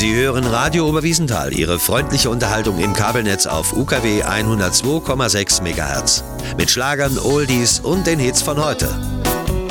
Sie hören Radio Oberwiesenthal, Ihre freundliche Unterhaltung im Kabelnetz auf UKW 102,6 MHz. Mit Schlagern, Oldies und den Hits von heute.